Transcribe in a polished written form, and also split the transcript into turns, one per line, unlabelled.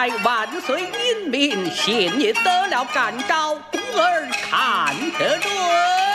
乃万岁英明，现也得了干诏，宫儿看得准。